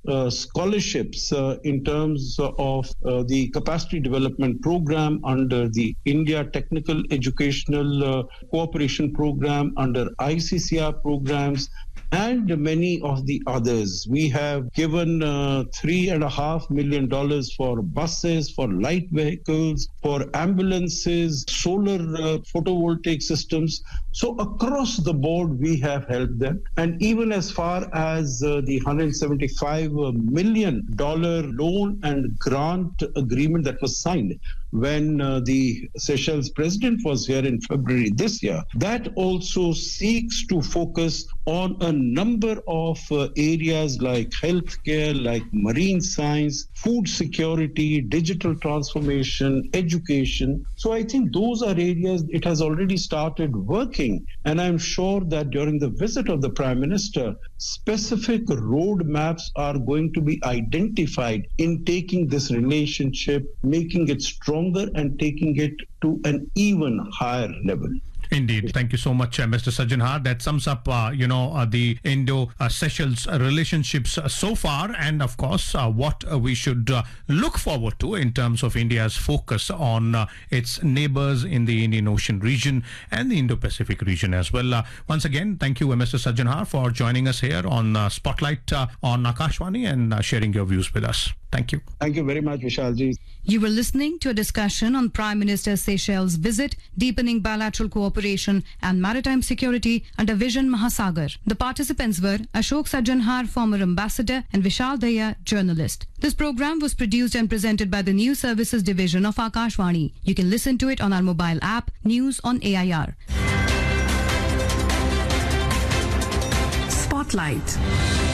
scholarships in terms of the capacity development program under the India Technical Educational Cooperation Program, under ICCR programs, and many of the others. We have given $3.5 million for buses, for light vehicles, for ambulances, solar photovoltaic systems. So across the board, we have helped them. And even as far as the $175 million loan and grant agreement that was signed when the Seychelles president was here in February this year, that also seeks to focus on a number of areas like healthcare, like marine science, food security, digital transformation, education. So I think those are areas it has already started working. And I'm sure that during the visit of the Prime Minister, specific roadmaps are going to be identified in taking this relationship, making it stronger and taking it to an even higher level. Indeed. Thank you so much, Mr. Sajanhar. That sums up, the Indo-Seychelles relationships so far, and of course, what we should look forward to in terms of India's focus on its neighbors in the Indian Ocean region and the Indo-Pacific region as well. Once again, thank you, Mr. Sajanhar, for joining us here on Spotlight on Akashvani and sharing your views with us. Thank you. Thank you very much, Vishalji. You were listening to a discussion on Prime Minister Seychelles' visit, deepening bilateral cooperation and maritime security under Vision Mahasagar. The participants were Ashok Sajanhar, former ambassador, and Vishal Daya, journalist. This program was produced and presented by the News Services Division of Akashvani. You can listen to it on our mobile app, News on AIR. Spotlight.